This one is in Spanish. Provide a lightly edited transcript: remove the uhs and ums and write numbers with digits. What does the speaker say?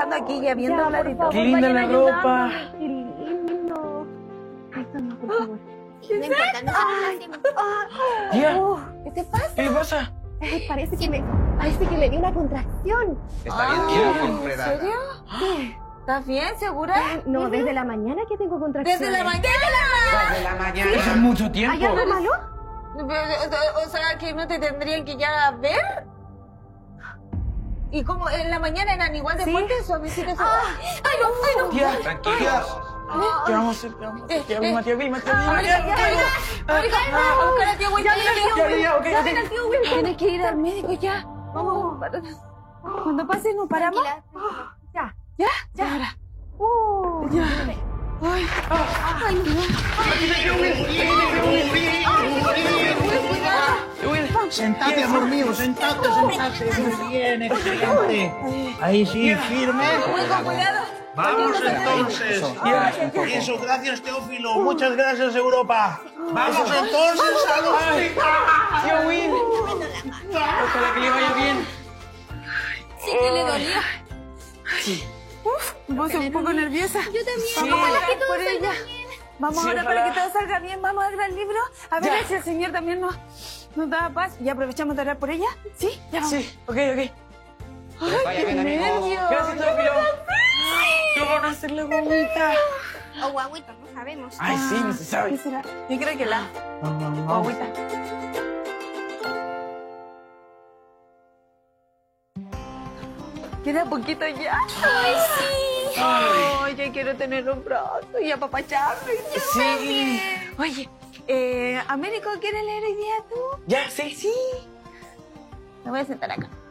trabajando aquí ya viendo Ya, la por favor, Qué linda vayan la ayudándome. ropa. Qué lindo. Ay, toma, por favor. No importa, nosotros lo hacemos. Tía, ¿Qué te pasa? ¿qué le pasa? Parece que le di una contracción. Está bien, tía, ¿En Wilfreda. serio? ¿Estás bien, segura? No, desde la mañana que tengo contracciones. Desde la mañana. Desde la mañana. Eso es mucho tiempo. ¿Hay algo malo? O sea, que no te tendrían que ya ver. ¿Y como en la mañana eran igual de fuertes suavecitos? ¡Ay, no! Tía, Tranquila. ¿qué vamos a hacer? ¿Qué vamos a hacer? Tía Vilma, tía Vilma, tía Vilma. Buscar al tío Wilfredo. Ya, ok, Llamen ok. al tío Wilfredo. Tienes que ir al médico ya. Vamos. Cuando pase, nos paramos. Ya. Ya. Ahora. Ya. Sentate, amor mío, sentate. Muy bien, excelente. Ahí sí, firme. Cuidado. Vamos entonces. Eso, gracias, Teófilo. Muchas gracias, Europa. Vamos entonces al hospital. Tío Will. Ojalá que le vaya bien. Sí que le dolía. Me puse un poco nerviosa. Yo también. Vamos a Ojalá que orar todo por salga ella. bien. Vamos Sí, ahora ojalá. para que todo salga bien. Vamos a agarrar el libro. A ver si el Señor también nos da paz. Y aprovechamos de orar por ella. ¿Sí? Ya vamos. Sí, ok. Vaya bien, amigos. Gracias, Teófilo. ¿Qué van a hacer la guaguita? O guaguitos, no sabemos. Ay, sí, no se ¿Qué sabe. será? Yo creo que la guaguita. Queda poquito ya. Ay, sí. Ay, ya quiero tener un brazo y apapacharme. Sí. Oye, Américo, ¿quieres leer hoy día tú? Ya, sí. Me voy a sentar acá.